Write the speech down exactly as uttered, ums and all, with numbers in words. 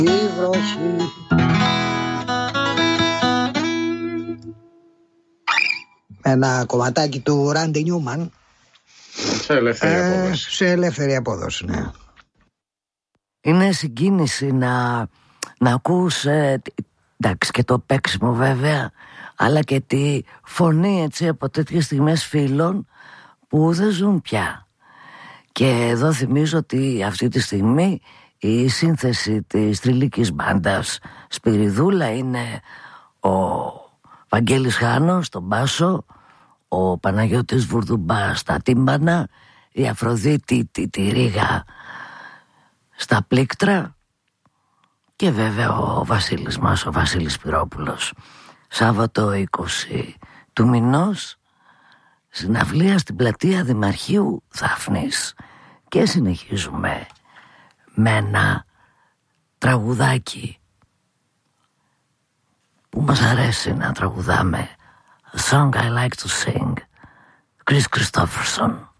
Η βροχή. Ένα κομματάκι του Ράντι Νιούμαν. Σε ελεύθερη ε, απόδοση. Σε ελεύθερη απόδοση, ναι. Είναι συγκίνηση να, να ακούς, ε, εντάξει, και το παίξιμο βέβαια, αλλά και τη φωνή, έτσι, από τέτοιες στιγμές φίλων που δεν ζουν πια. Και εδώ θυμίζω ότι αυτή τη στιγμή η σύνθεση της θρυλικής μπάντας Σπυριδούλα είναι ο Βαγγέλης Χάνος στον μπάσο, ο Παναγιώτης Βουρδουμπάς στα τύμπανα, η Αφροδίτη τη, τη Ρίγα στα πλήκτρα και βέβαια ο Βασίλης μας, ο Βασίλης Πυρόπουλος. Σάββατο είκοσι του μηνός, συναυλία στην πλατεία Δημαρχείου Δάφνης. Και συνεχίζουμε με ένα τραγουδάκι που μας αρέσει να τραγουδάμε. A song I like to sing. Chris Christopherson.